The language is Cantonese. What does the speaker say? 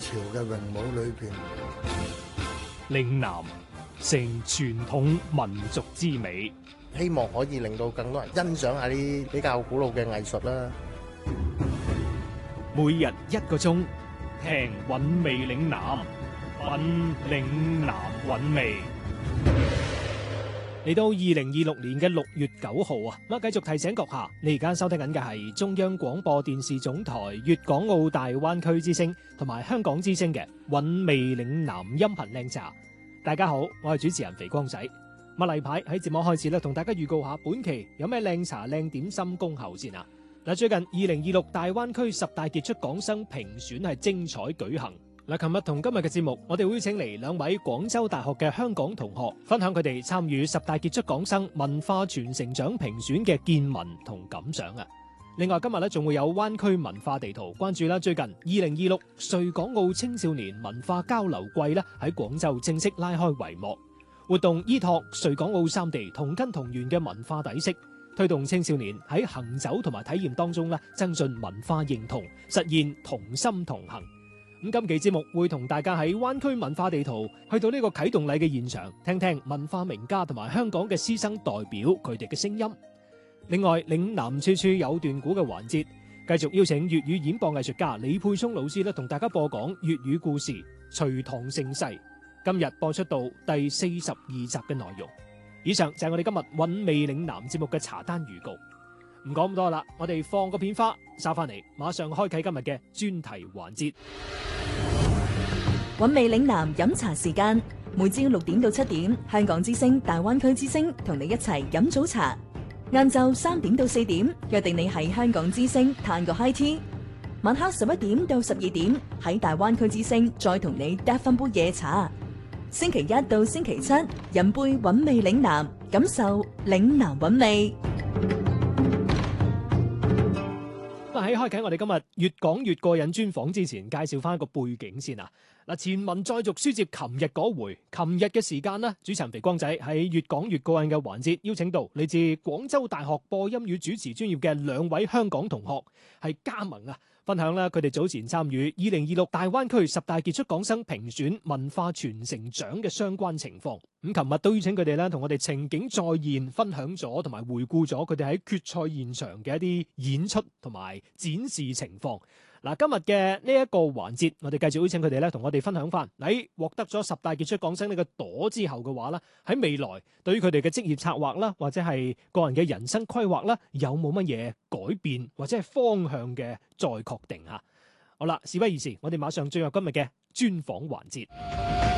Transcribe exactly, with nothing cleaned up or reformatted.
朝嘅榮舞裏邊。 嶺南成傳統民族之美， 希望可以令到更多人欣賞下啲比較古老嘅藝術啦。 每日一個鐘，聽韻味嶺南，品嶺南韻味。嚟到二零二六年嘅六月九號啊，咁啊繼續提醒閣下，你而家收聽緊嘅係中央廣播電視總台粵港澳大灣區之聲同埋香港之聲嘅韻味嶺南音頻靚茶。大家好，我係主持人肥光仔。咁啊例牌喺節目開始咧，同大家預告下本期有咩靚茶靚點心恭候先啊！嗱，最近二零二六大灣區十大傑出港生評選係精彩舉行。嗱，琴日同今日嘅節目，我哋會請嚟兩位廣州大學嘅香港同學，分享佢哋參與十大傑出港生文化傳承獎評選嘅見聞同感想啊！另外今日咧仲會有灣區文化地圖關注啦。最近二零二六穗港澳青少年文化交流季咧喺廣州正式拉開帷幕，活動依託穗港澳三地同根同源嘅文化底色，推動青少年喺行走同埋體驗當中咧增進文化認同，實現同心同行。咁今期節目會同大家喺灣區文化地圖去到呢個啟動禮嘅現場，聽聽文化名家同埋香港嘅師生代表佢哋嘅聲音。另外，嶺南處處有段古嘅環節，繼續邀請粵語演播藝術家李沛聰老師咧，同大家播講粵語故事《隋唐盛世》。今日播出到第四十二集嘅內容。以上就係我哋今日韻味嶺南節目嘅茶單預告。唔講咁多啦，我哋放個片花，收翻嚟，馬上開啟今日嘅專題環節。 韻味嶺南飲茶時間，每朝六點到七點，香港之聲、大灣區之聲同你一齊飲早茶。晏晝三點到四點，約定你喺香港之聲嘆個 high tea。晚黑十一點到十二點，喺大灣區之聲再同你嗒翻杯夜茶。星期一到星期七，飲杯韻味嶺南，感受嶺南韻味。 喺開啟我哋今日越講越過癮專訪之前，介紹翻一個背景先啊！嗱，前文再續，書接琴日嗰回，琴日嘅時間呢，主持人肥光仔喺越講越過癮嘅環節，邀請到嚟自廣州大學播音與主持專業嘅兩位香港同學，係加盟啊，分享啦佢哋早前參與二零二六大灣區十大傑出港生評選文化傳承獎嘅相關情況。咁琴日都邀請佢哋咧，同我哋情景再現，分享咗同埋回顧咗佢哋喺決賽現場嘅一啲演出同埋展示情況。嗱，今日嘅呢一個環節，我哋繼續邀請佢哋咧，同我哋分享翻喺獲得咗十大傑出港生呢個朵之後嘅話咧，喺未來對於佢哋嘅職業策劃啦，或者係個人嘅人生規劃啦，有冇乜嘢改變或者係方向嘅再確定啊？好啦，事不宜遲，我哋馬上進入今日嘅專訪環節。